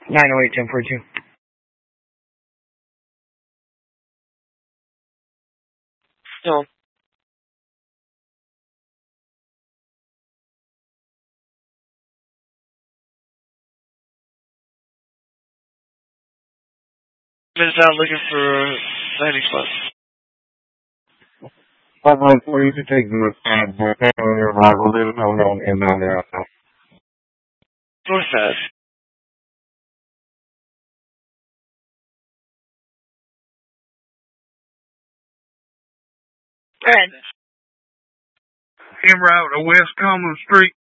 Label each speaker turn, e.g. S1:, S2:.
S1: 908-1042. No. Just out looking for 90 plus.
S2: 514, you can take the side, but on your arrival, there's no known inbound or outbound.
S1: What's that? Alright.
S2: En route to West Common Street.